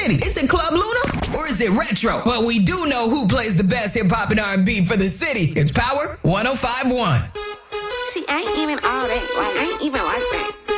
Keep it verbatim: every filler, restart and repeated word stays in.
city? Is it Club Luna or is it Retro? Well, we do know who plays the best hip-hop and R and B for the city. It's Power one oh five point one. She ain't even all that. Like, ain't even like that.